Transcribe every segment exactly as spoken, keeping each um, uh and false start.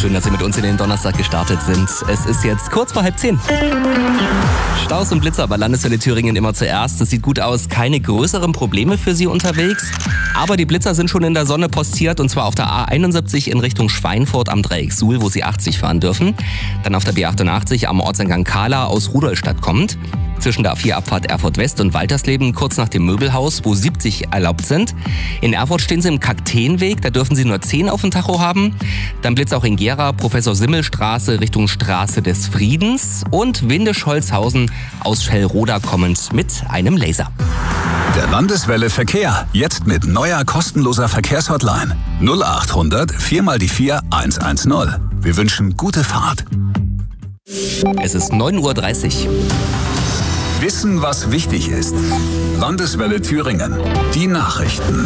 Schön, dass Sie mit uns in den Donnerstag gestartet sind. Es ist jetzt kurz vor halb zehn. Staus und Blitzer bei Landeswelle Thüringen immer zuerst. Es sieht gut aus, keine größeren Probleme für Sie unterwegs. Aber die Blitzer sind schon in der Sonne postiert und zwar auf der A einundsiebzig in Richtung Schweinfurt am Dreieck Suhl, wo Sie achtzig fahren dürfen. Dann auf der B achtundachtzig am Ortseingang Kahla aus Rudolstadt kommt. Zwischen der A vier Abfahrt Erfurt West und Waltersleben kurz nach dem Möbelhaus, wo siebzig erlaubt sind. In Erfurt stehen Sie im Kakteenweg, da dürfen Sie nur zehn auf dem Tacho haben. Dann Blitz auch in Gera, Professor-Simmel-Straße Richtung Straße des Friedens und Windisch-Holzhausen aus Schellroda kommend mit einem Laser. Der Landeswelle Verkehr, jetzt mit neuer kostenloser Verkehrshotline. null acht hundert vier mal die vier eins eins null. Wir wünschen gute Fahrt. Es ist neun Uhr dreißig. Wissen, was wichtig ist. Landeswelle Thüringen. Die Nachrichten.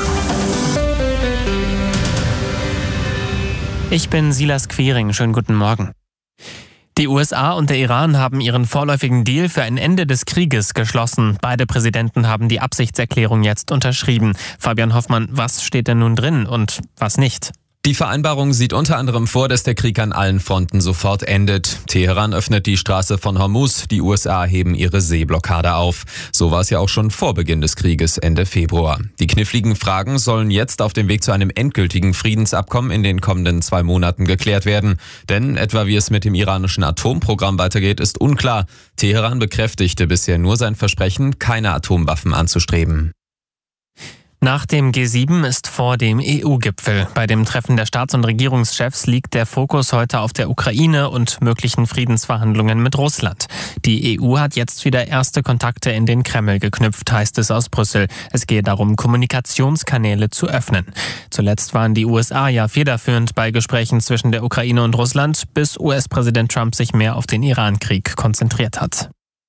Ich bin Silas Quiring. Schönen guten Morgen. Die U S A und der Iran haben ihren vorläufigen Deal für ein Ende des Krieges geschlossen. Beide Präsidenten haben die Absichtserklärung jetzt unterschrieben. Fabian Hoffmann, was steht denn nun drin und was nicht? Die Vereinbarung sieht unter anderem vor, dass der Krieg an allen Fronten sofort endet. Teheran öffnet die Straße von Hormuz, die U S A heben ihre Seeblockade auf. So war es ja auch schon vor Beginn des Krieges Ende Februar. Die kniffligen Fragen sollen jetzt auf dem Weg zu einem endgültigen Friedensabkommen in den kommenden zwei Monaten geklärt werden. Denn etwa wie es mit dem iranischen Atomprogramm weitergeht, ist unklar. Teheran bekräftigte bisher nur sein Versprechen, keine Atomwaffen anzustreben. Nach dem G sieben ist vor dem E U-Gipfel. Bei dem Treffen der Staats- und Regierungschefs liegt der Fokus heute auf der Ukraine und möglichen Friedensverhandlungen mit Russland. Die E U hat jetzt wieder erste Kontakte in den Kreml geknüpft, heißt es aus Brüssel. Es gehe darum, Kommunikationskanäle zu öffnen. Zuletzt waren die U S A ja federführend bei Gesprächen zwischen der Ukraine und Russland, bis U S-Präsident Trump sich mehr auf den Iran-Krieg konzentriert hat.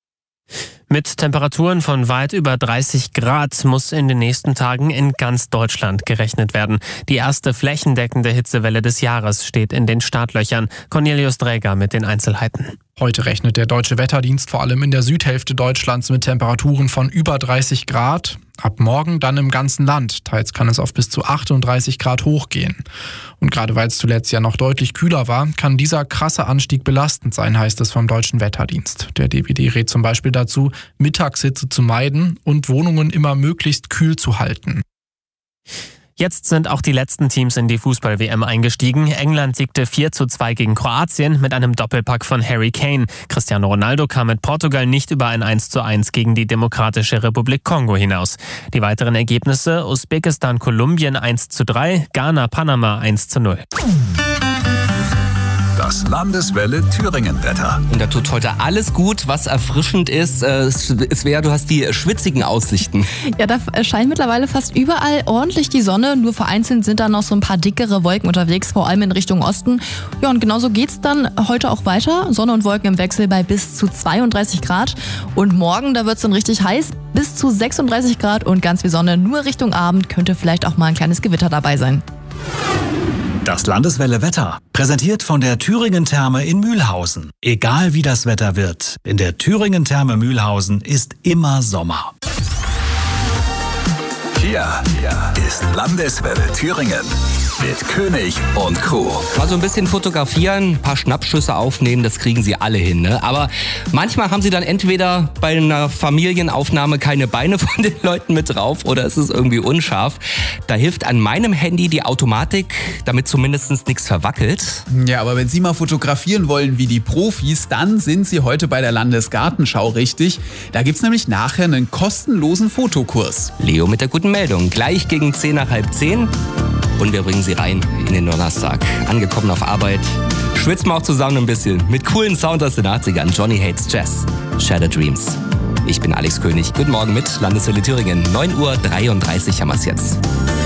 Mit Temperaturen von weit über dreißig Grad muss in den nächsten Tagen in ganz Deutschland gerechnet werden. Die erste flächendeckende Hitzewelle des Jahres steht in den Startlöchern. Cornelius Dräger mit den Einzelheiten. Heute rechnet der Deutsche Wetterdienst vor allem in der Südhälfte Deutschlands mit Temperaturen von über dreißig Grad. Ab morgen dann im ganzen Land. Teils kann es auf bis zu achtunddreißig Grad hochgehen. Und gerade weil es zuletzt ja noch deutlich kühler war, kann dieser krasse Anstieg belastend sein, heißt es vom Deutschen Wetterdienst. Der D W D rät zum Beispiel dazu, Mittagshitze zu meiden und Wohnungen immer möglichst kühl zu halten. Jetzt sind auch die letzten Teams in die Fußball-W M eingestiegen. England siegte vier zu zwei gegen Kroatien mit einem Doppelpack von Harry Kane. Cristiano Ronaldo kam mit Portugal nicht über ein eins zu eins gegen die Demokratische Republik Kongo hinaus. Die weiteren Ergebnisse: Usbekistan-Kolumbien eins zu drei, Ghana-Panama eins zu null. Das Landeswelle Thüringen-Wetter. Und da tut heute alles gut, was erfrischend ist. Es wäre, du hast die schwitzigen Aussichten. Ja, da scheint mittlerweile fast überall ordentlich die Sonne. Nur vereinzelt sind da noch so ein paar dickere Wolken unterwegs, vor allem in Richtung Osten. Ja, und genauso geht's dann heute auch weiter. Sonne und Wolken im Wechsel bei bis zu zweiunddreißig Grad. Und morgen, da wird's dann richtig heiß, bis zu sechsunddreißig Grad und ganz wie Sonne. Nur Richtung Abend könnte vielleicht auch mal ein kleines Gewitter dabei sein. Das Landeswelle Wetter, präsentiert von der Thüringen Therme in Mühlhausen. Egal wie das Wetter wird, in der Thüringen Therme Mühlhausen ist immer Sommer. Hier ist Landeswelle Thüringen mit König und Crew. Mal so ein bisschen fotografieren, ein paar Schnappschüsse aufnehmen, das kriegen sie alle hin. Ne? Aber manchmal haben sie dann entweder bei einer Familienaufnahme keine Beine von den Leuten mit drauf oder es ist irgendwie unscharf. Da hilft an meinem Handy die Automatik, damit zumindest nichts verwackelt. Ja, aber wenn Sie mal fotografieren wollen wie die Profis, dann sind Sie heute bei der Landesgartenschau richtig. Da gibt's nämlich nachher einen kostenlosen Fotokurs. Leo mit der guten Meldung. Gleich gegen zehn nach halb zehn. Und wir bringen Sie rein in den Donnerstag. Angekommen auf Arbeit. Schwitzen wir auch zusammen ein bisschen. Mit coolen Sound aus den achtzigern. Johnny Hates Jazz. Shattered Dreams. Ich bin Alex König. Guten Morgen mit Landeswelle Thüringen. neun Uhr dreiunddreißig haben wir es jetzt.